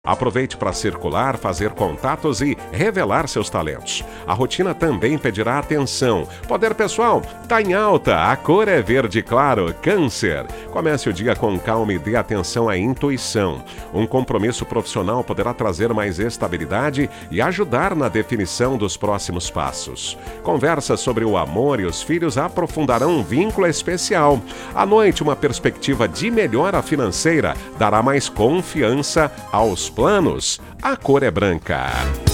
Aproveite para circular, fazer contatos e revelar seus talentos. A rotina também pedirá atenção. Poder pessoal está em alta, a cor é verde claro, Câncer. Comece o dia com calma e dê atenção à intuição. Um compromisso profissional poderá trazer mais estabilidade e ajudar na definição dos próximos passos. Conversas sobre o amor e os filhos aprofundarão um vínculo especial. À noite, uma perspectiva de melhora financeira dará mais confiança aos planos. A cor é branca.